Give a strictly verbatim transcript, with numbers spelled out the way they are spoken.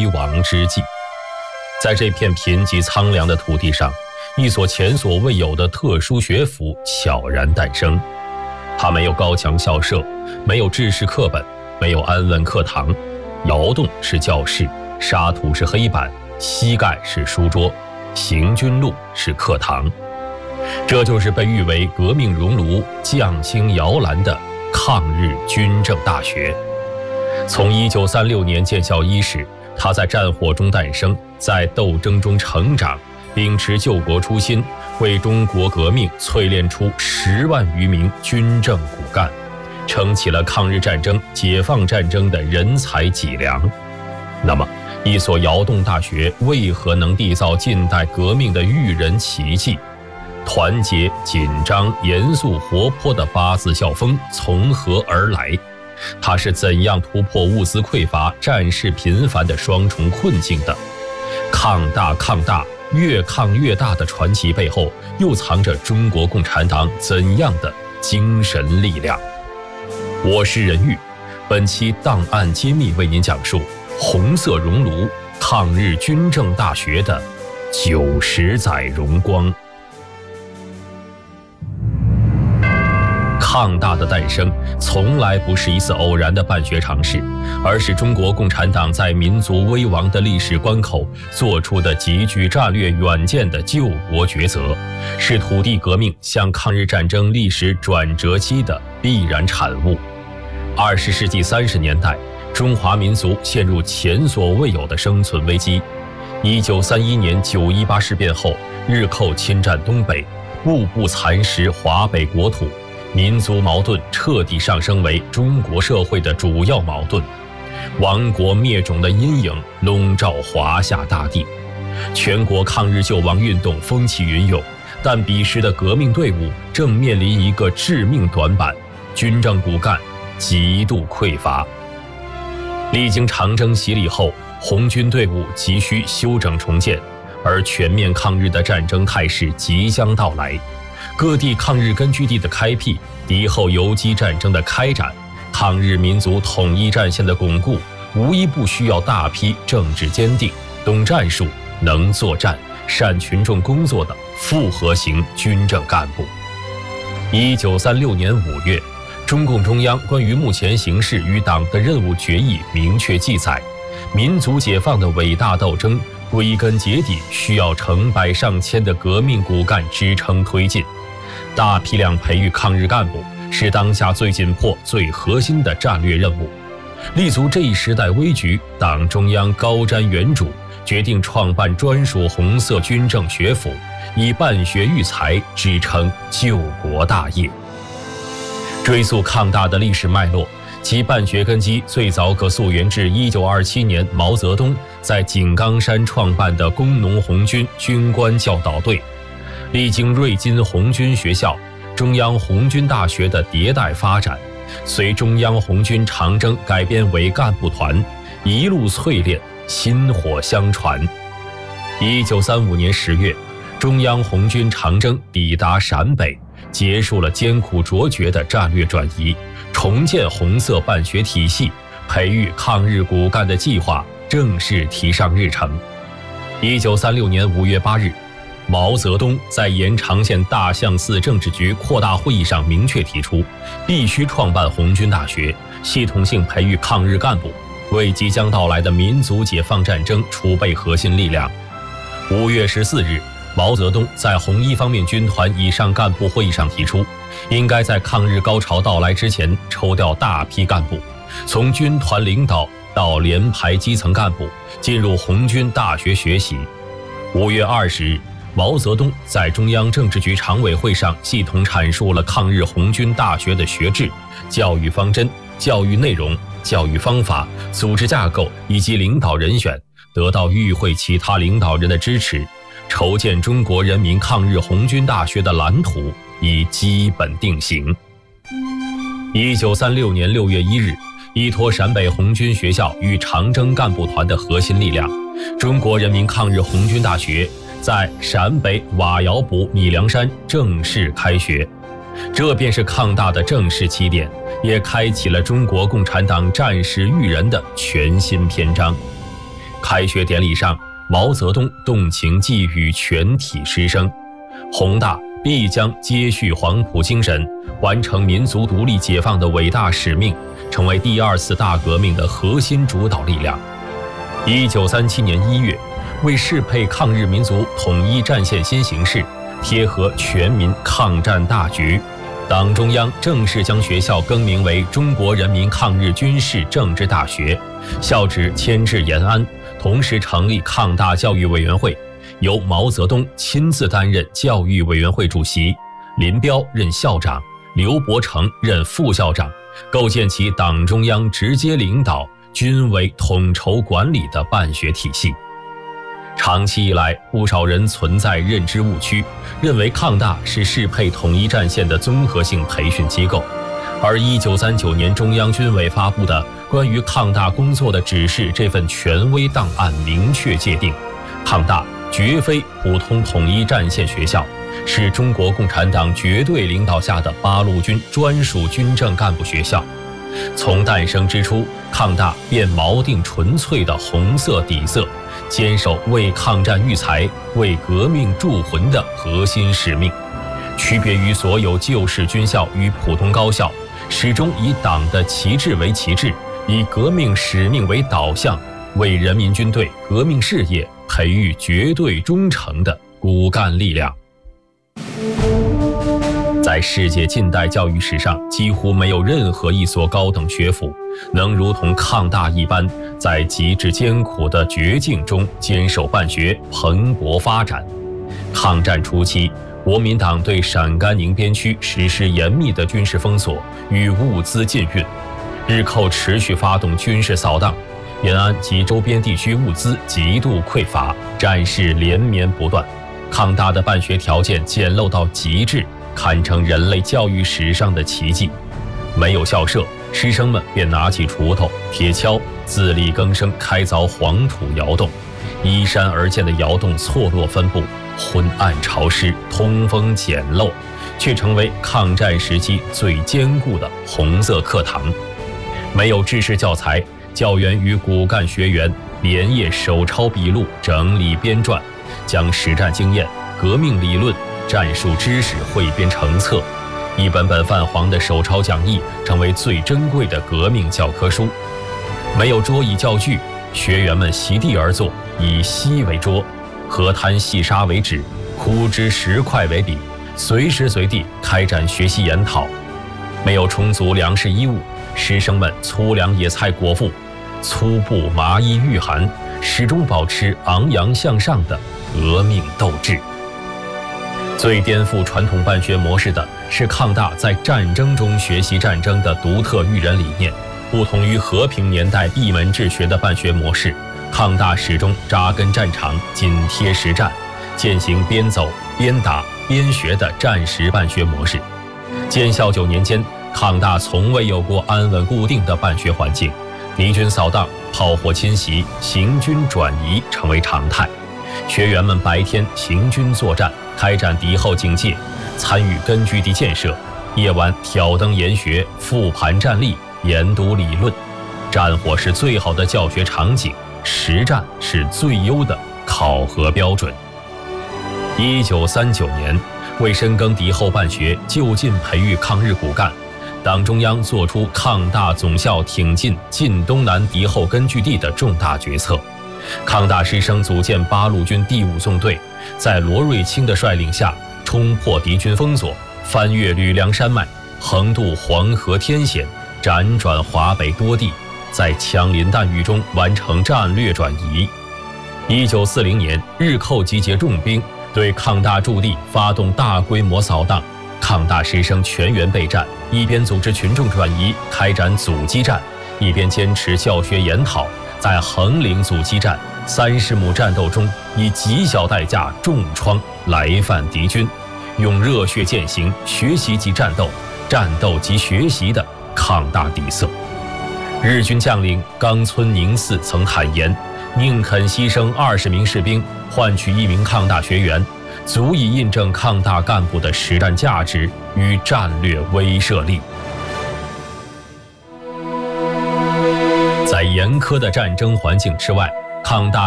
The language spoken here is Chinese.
亡之际。在这片贫瘠苍凉的土地上，一所前所未有的特殊学府悄然诞生。它没有高墙校舍，没有制式课本，没有安稳课堂，窑洞是教室，沙土是黑板，膝盖是书桌，行军路是课堂。这就是被誉为革命熔炉、匠心摇篮的抗日军政大学。从一九三六年建校伊始，它在战火中诞生，在斗争中成长，秉持救国初心，为中国革命淬炼出十万余名军政骨干，撑起了抗日战争、解放战争的人才脊梁。那么，一所窑洞大学为何能缔造近代革命的育人奇迹？团结、紧张、严肃、活泼的八字校风从何而来？它是怎样突破物资匮乏、战事频繁的双重困境的？抗大抗大，越抗越大的传奇背后，又藏着中国共产党怎样的精神力量？我是任玉，本期档案揭秘为您讲述红色熔炉抗日军政大学的九十载荣光。抗大的诞生从来不是一次偶然的办学尝试，而是中国共产党在民族危亡的历史关口做出的极具战略远见的救国抉择，是土地革命向抗日战争历史转折期的必然产物。二十世纪三十年代，中华民族陷入前所未有的生存危机。一九三一年九一八事变后，日寇侵占东北，步步蚕食华北国土，民族矛盾彻底上升为中国社会的主要矛盾，亡国灭种的阴影笼罩华夏大地。全国抗日救亡运动风起云涌，但彼时的革命队伍正面临一个致命短板：军政骨干极度匮乏。历经长征洗礼后，红军队伍急需休整重建，而全面抗日的战争态势即将到来。各地抗日根据地的开辟，敌后游击战争的开展，抗日民族统一战线的巩固，无一不需要大批政治坚定、懂战术、能作战、善群众工作的复合型军政干部。一九三六年五月，中共中央关于目前形势与党的任务决议明确记载，民族解放的伟大斗争归根结底需要成百上千的革命骨干支撑推进。大批量培育抗日干部是当下最紧迫、最核心的战略任务。立足这一时代危局，党中央高瞻远瞩，决定创办专属红色军政学府，以办学育才，支撑救国大业。追溯抗大的历史脉络，其办学根基最早可溯源至一九二七年毛泽东在井冈山创办的工农红军军官教导队。历经瑞金红军学校、中央红军大学的迭代发展，随中央红军长征改编为干部团，一路淬炼，薪火相传。一九三五年十月，中央红军长征抵达陕北，结束了艰苦卓绝的战略转移，重建红色办学体系，培育抗日骨干的计划正式提上日程。一九三六年五月八日，毛泽东在延长县大象寺政治局扩大会议上明确提出，必须创办红军大学，系统性培育抗日干部，为即将到来的民族解放战争储备核心力量。五月十四日，毛泽东在红一方面军团以上干部会议上提出，应该在抗日高潮到来之前抽调大批干部，从军团领导到连排基层干部进入红军大学学习。五月二十日，毛泽东在中央政治局常委会上系统阐述了抗日红军大学的学制、教育方针、教育内容、教育方法、组织架构以及领导人选，得到与会其他领导人的支持，筹建中国人民抗日红军大学的蓝图已基本定型。一九三六年六月一日，依托陕北红军学校与长征干部团的核心力量，中国人民抗日红军大学在陕北瓦窑堡米粮山正式开学。这便是抗大的正式起点，也开启了中国共产党战士育人的全新篇章。 开学典礼上，毛泽东动情寄语全体师生：弘大必将接续黄埔精神，完成民族独立解放的伟大使命，成为第二次大革命的核心主导力量。一九三七年一月，为适配抗日民族统一战线新形势，贴合全民抗战大局，党中央正式将学校更名为中国人民抗日军事政治大学，校址迁至延安，同时成立抗大教育委员会，由毛泽东亲自担任教育委员会主席，林彪任校长，刘伯承任副校长，构建起党中央直接领导、军委统筹管理的办学体系。长期以来，不少人存在认知误区，认为抗大是适配统一战线的综合性培训机构，而一九三九年中央军委发布的关于抗大工作的指示这份权威档案明确界定，抗大绝非普通统一战线学校，是中国共产党绝对领导下的八路军专属军政干部学校。从诞生之初，抗大便锚定纯粹的红色底色，坚守为抗战育才、为革命铸魂的核心使命。区别于所有旧式军校与普通高校，始终以党的旗帜为旗帜，以革命使命为导向，为人民军队革命事业培育绝对忠诚的骨干力量。在世界近代教育史上，几乎没有任何一所高等学府能如同抗大一般，在极致艰苦的绝境中坚守办学，蓬勃发展。抗战初期，国民党对陕甘宁边区实施严密的军事封锁与物资禁运，日寇持续发动军事扫荡，延安及周边地区物资极度匮乏，战事连绵不断。抗大的办学条件简陋到极致，堪称人类教育史上的奇迹。没有校舍，师生们便拿起锄头、铁锹，自力更生开凿黄土窑洞。依山而建的窑洞错落分布，昏暗潮湿，通风简陋，却成为抗战时期最坚固的红色课堂。没有制式教材，教员与骨干学员连夜手抄笔录，整理编撰，将实战经验、革命理论、战术知识汇编成册，一本本泛黄的手抄讲义成为最珍贵的革命教科书。没有桌椅教具，学员们席地而坐，以锡为桌，河滩细沙为纸，枯枝石块为笔，随时随地开展学习研讨。没有充足粮食衣物，师生们粗粮野菜果腹，粗布麻衣御寒，始终保持昂扬向上的革命斗志。最颠覆传统办学模式的是抗大在战争中学习战争的独特育人理念。不同于和平年代闭门治学的办学模式，抗大始终扎根战场，紧贴实战，践行边走边打边学的战时办学模式。建校九年间，抗大从未有过安稳固定的办学环境，敌军扫荡、炮火侵袭、行军转移成为常态。学员们白天行军作战，开展敌后警戒，参与根据地建设；夜晚挑灯研学，复盘战例，研读理论。战火是最好的教学场景，实战是最优的考核标准。一九三九年，为深耕敌后办学，就近培育抗日骨干，党中央作出抗大总校挺进晋东南敌后根据地的重大决策。抗大师生组建八路军第五纵队，在罗瑞卿的率领下，冲破敌军封锁，翻越吕梁山脉，横渡黄河天险，辗转华北多地，在枪林弹雨中完成战略转移。一九四零年，日寇集结重兵，对抗大驻地发动大规模扫荡，抗大师生全员备战，一边组织群众转移，开展阻击战，一边坚持教学研讨，在横岭阻击战三十亩战斗中，以极小代价重创来犯敌军，用热血践行学习即战斗，战斗即学习的抗大底色。日军将领冈村宁次曾坦言，宁肯牺牲二十名士兵，换取一名抗大学员，足以印证抗大干部的实战价值与战略威慑力。在严苛的战争环境之外， 抗大